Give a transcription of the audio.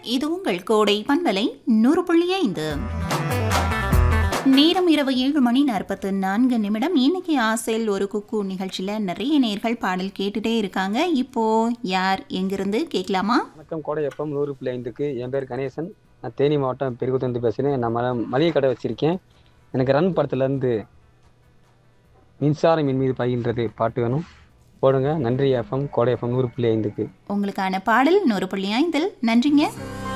இது உங்கள் கோடை பண்பலை 100.5. நேரம் இரவு 7:44. இன்னைக்கு ஆசையில் ஒரு குக்கு நிகழ்ச்சியில் நிறைய நேர்கள் பாடல் கேட்டுட்டே இருக்காங்க. இப்போ யார் எங்கிருந்து கேட்கலாமா? வணக்கம். கோடை எஃப்எம் 100.5க்கு என் பேர் கணேசன். நான் தேனி மாவட்டம் பெருகுத்தந்து பேசுகிறேன். நான் மளிகை கடை வச்சுருக்கேன். எனக்கு ரன் படத்துலேருந்து மின்சாரம் என் மீது பாய்கின்றது பாட்டு வேணும், போடுங்க. நன்றி எஃப்எம் கோடை எஃப்எம் 100.5க்கு. உங்களுக்கான பாடல் 100.5. நன்றிங்க.